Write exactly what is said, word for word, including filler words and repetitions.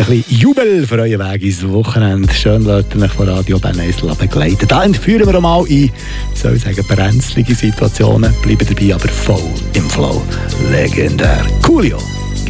Ein bisschen Jubel für euren Weg ins Wochenende. Schön, Leute, euch von Radio Bern begleiten. Da entführen wir mal in, wie soll ich sagen, brenzlige Situationen. Bleiben dabei aber voll im Flow. Legendär. Coolio.